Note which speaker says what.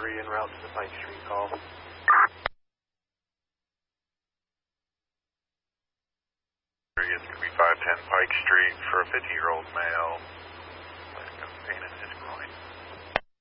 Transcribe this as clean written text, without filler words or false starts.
Speaker 1: 3 en route to the Pike Street call.
Speaker 2: It's going to be 510 Pike Street for a 50-year-old male. Pain in his groin.